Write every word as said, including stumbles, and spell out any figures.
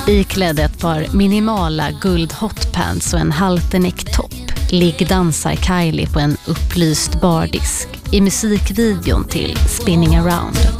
Iklädd ett par minimala guld hotpants och en halterneck-topp liggdansar Kylie på en upplyst bardisk i musikvideon till Spinning Around.